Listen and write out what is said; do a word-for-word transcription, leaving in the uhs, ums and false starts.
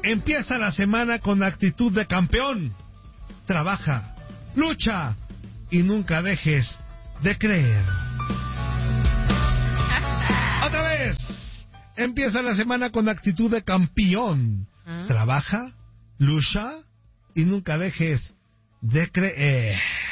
Empieza la semana con actitud de campeón. Trabaja, lucha y nunca dejes de creer. Otra vez. Empieza la semana con actitud de campeón. Trabaja, lucha y nunca dejes de creer.